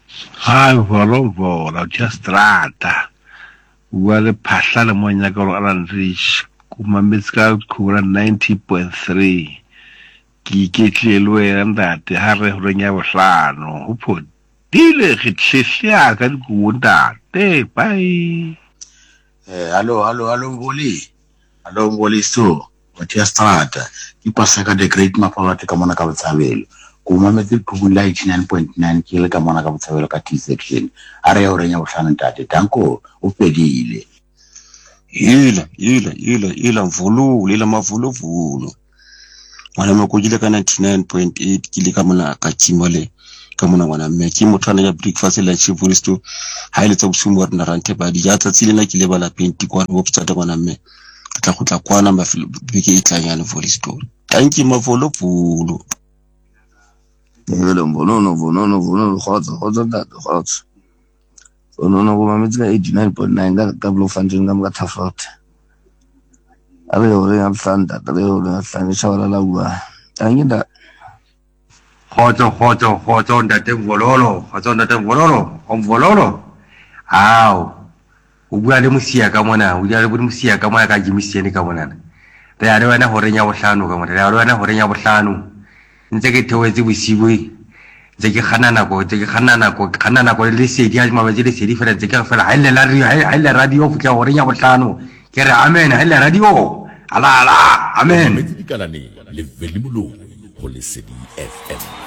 Hai volovolo strata bua le phahla le monya ka Alan Rich kumametse ka khura 90.3 ke iketlelwe ndate ha re ho renya bohlano ho phodile ge tshehla ka dikunda te bye. Hello Mboli so what ya strata ke pasa ka the great mapalate ka mona ka botshabelo kuma metse phubula 89.9 ke le ka mona ka botshabelo ka T section a re o renya bohlano ntate danko o pedile yila mvulu lela mavulu ngwana makojile ka 99.8 ke le ka mona ka kimole ka mona ngwana mme ke mothwana ya breakfast lunch vuristo ha ile tsa bosumo wa rena rante ba di ja tsatsile na ke le bala penti kwa go tsata ngwana mme ke tla gotla kwana mafelo beke e tlanyane vuristo thank you mavolo. Vono khotsa tata khotsa vono go mametsi ka 89.9 ka Blue Fountain ka mga Thafot a re hore ya hlanda re hore ya hlanda shawala la bua tangina khotso ntate vololo omvololo hao o bua le mosia ka mona o ya le mosia ka mona ka jimisiene ka mona re a re wena hore nya bohlano ka mona re a re wena hore nya bohlano ntse ke theoetse bosibwe ntse ke khanana ko le sedi a mabaje le sedi fela ntse ke fela ha ile radio futla hore nya bohlano ke re amen ha ile radio ala amen le velimulo ho le Lesedi FM.